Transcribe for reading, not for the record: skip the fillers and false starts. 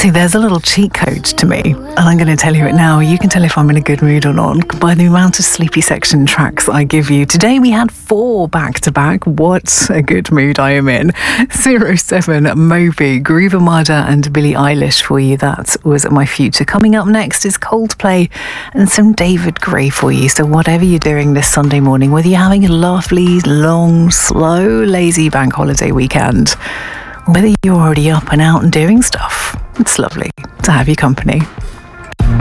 See, there's a little cheat code to me, and I'm going to tell you it now. You can tell if I'm in a good mood or not by the amount of sleepy section tracks I give you. Today we had 4 back-to-back. What a good mood I am in. 07 Moby, Groove Armada and Billie Eilish for you. That was My Future. Coming up next is Coldplay and some David Gray for you. So whatever you're doing this Sunday morning, whether you're having a lovely, long, slow, lazy bank holiday weekend, whether you're already up and out and doing stuff, it's lovely to have your company.